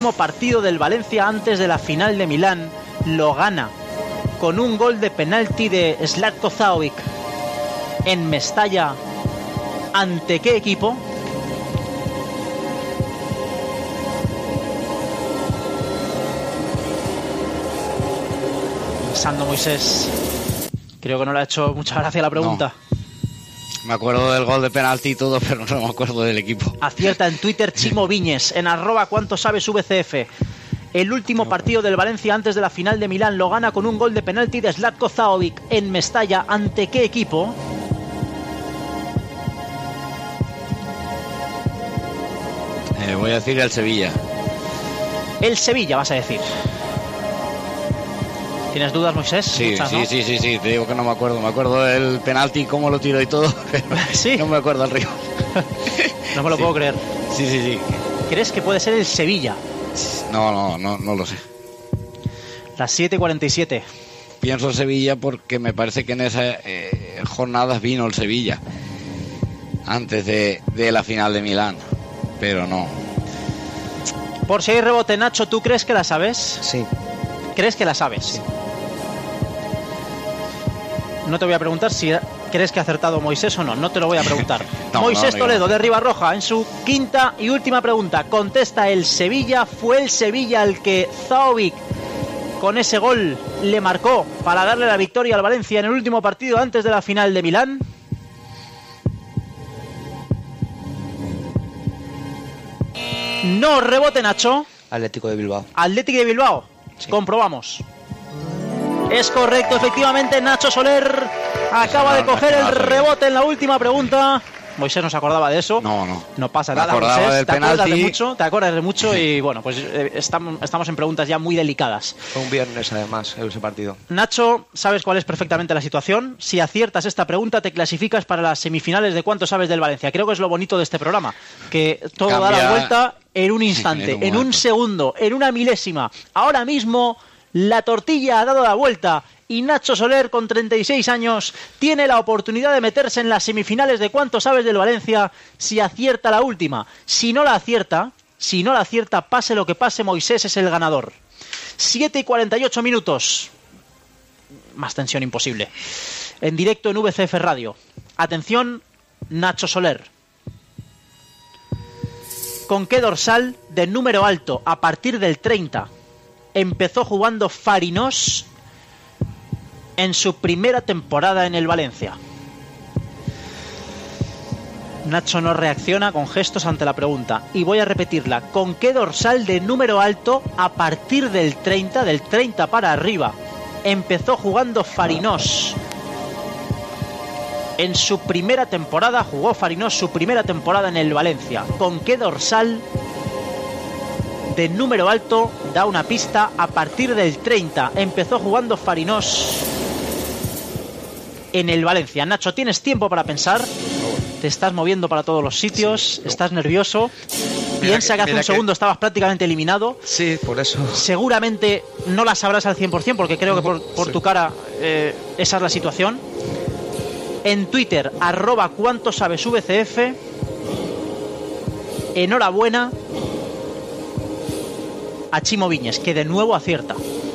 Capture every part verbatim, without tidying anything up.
último partido del Valencia antes de la final de Milán lo gana con un gol de penalti de Zlatko Zahovic en Mestalla. ¿Ante qué equipo? Pensando Moisés. Creo que no le ha hecho mucha gracia la pregunta. No. Me acuerdo del gol de penalti y todo, pero no me acuerdo del equipo. Acierta en Twitter Chimo Viñes, en arroba cuánto sabes V C F. El último partido del Valencia antes de la final de Milán lo gana con un gol de penalti de Zlatko Zahovic en Mestalla. ¿Ante qué equipo? Eh, voy a decir el Sevilla. El Sevilla, vas a decir. ¿Tienes dudas, Moisés? Sí, Muchas, sí, ¿no? sí, sí, sí, te digo que no me acuerdo. Me acuerdo del penalti, cómo lo tiró y todo, pero ¿Sí? no me acuerdo al rival. No me lo sí. puedo creer. Sí, sí, sí. ¿Crees que puede ser el Sevilla? No, no, no, no lo sé. Las siete y cuarenta y siete. Pienso en Sevilla porque me parece que en esas eh, jornadas vino el Sevilla antes de, de la final de Milán, pero no. Por si hay rebote, Nacho, ¿tú crees que la sabes? Sí. ¿Crees que la sabes? Sí. No te voy a preguntar si crees que ha acertado Moisés o no. No te lo voy a preguntar. no, Moisés no, no, Toledo, no. de Ribarroja, en su quinta y última pregunta. Contesta el Sevilla. ¿Fue el Sevilla el que Zahovic con ese gol le marcó para darle la victoria al Valencia en el último partido antes de la final de Milán? No, rebote, Nacho. Atlético de Bilbao. Atlético de Bilbao. Sí. Comprobamos. Es correcto, efectivamente. Nacho Soler acaba de coger el rebote en la última pregunta. Moisés no se acordaba de eso. No, no. No pasa Me nada, acordaba Moisés. del Te acuerdas de penalti. mucho, te acuerdas de mucho y bueno, pues eh, estamos, estamos en preguntas ya muy delicadas. Fue un viernes, además, ese partido. Nacho, sabes cuál es perfectamente la situación. Si aciertas esta pregunta, te clasificas para las semifinales de cuánto sabes del Valencia. Creo que es lo bonito de este programa, que todo Cambia da la vuelta en un instante, en un en un momento. segundo, en una milésima. Ahora mismo la tortilla ha dado la vuelta y Nacho Soler, con treinta y seis años, tiene la oportunidad de meterse en las semifinales de cuánto sabes del Valencia si acierta la última. Si no la acierta, si no la acierta, pase lo que pase, Moisés es el ganador. siete y cuarenta y ocho minutos. Más tensión imposible. En directo en V C F Radio. Atención, Nacho Soler. ¿Con qué dorsal de número alto a partir del treinta empezó jugando Farinós en su primera temporada en el Valencia? Nacho no reacciona con gestos ante la pregunta y voy a repetirla. ¿Con qué dorsal de número alto a partir del treinta, del treinta para arriba, empezó jugando Farinós en su primera temporada? Jugó Farinós su primera temporada en el Valencia. ¿Con qué dorsal de número alto? Da una pista. A partir del treinta empezó jugando Farinós en el Valencia. Nacho, ¿tienes tiempo para pensar? Te estás moviendo para todos los sitios, estás nervioso. Piensa que, que hace un que... segundo estabas prácticamente eliminado. Sí, por eso. Seguramente no la sabrás al cien por ciento porque creo que por, por sí. tu cara eh, esa es la situación. En Twitter, arroba cuánto sabes V C F. Enhorabuena a Chimo Viñes, que de nuevo acierta.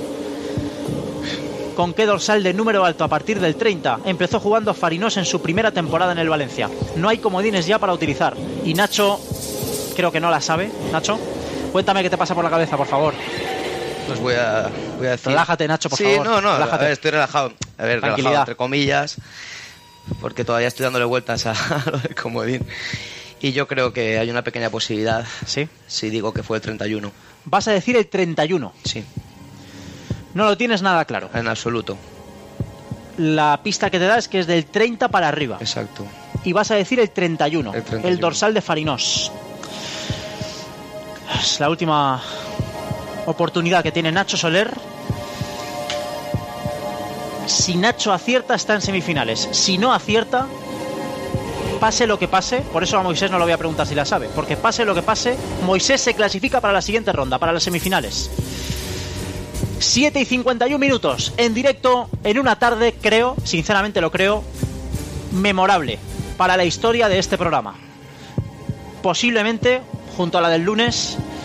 ¿Con qué dorsal de número alto a partir del treinta empezó jugando Farinós en su primera temporada en el Valencia? No hay comodines ya para utilizar. Y Nacho, creo que no la sabe. Nacho, cuéntame qué te pasa por la cabeza, por favor. Pues voy a, voy a decir... Relájate, Nacho, por sí, favor. Sí, no, no, relájate. A ver, estoy relajado. A ver, Tranquilidad. relajado entre comillas, porque todavía estoy dándole vueltas a lo del comodín. Y yo creo que hay una pequeña posibilidad. ¿Sí? Si digo que fue el treinta y uno. ¿Vas a decir el treinta y uno? Sí. No lo tienes nada claro. En absoluto. La pista que te da es que es del treinta para arriba. Exacto. Y vas a decir el treinta y uno. El treinta y uno. El dorsal de Farinós. Es la última oportunidad que tiene Nacho Soler. Si Nacho acierta, está en semifinales. Si no acierta, pase lo que pase, por eso a Moisés no le voy a preguntar si la sabe, porque pase lo que pase, Moisés se clasifica para la siguiente ronda, para las semifinales. siete y cincuenta y uno minutos, en directo, en una tarde, creo, sinceramente lo creo, memorable para la historia de este programa. Posiblemente, junto a la del lunes,